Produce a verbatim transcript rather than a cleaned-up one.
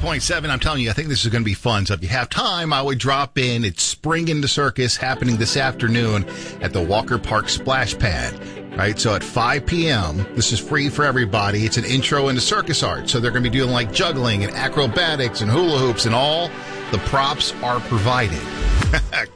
point seven. I'm telling you, I think this is going to be fun. So if you have time, I would drop in. It's Spring into Circus happening this afternoon at the Walker Park Splash Pad. Right, so at five p.m., this is free for everybody. It's an intro into circus art. So they're going to be doing like juggling and acrobatics and hula hoops and all the props are provided.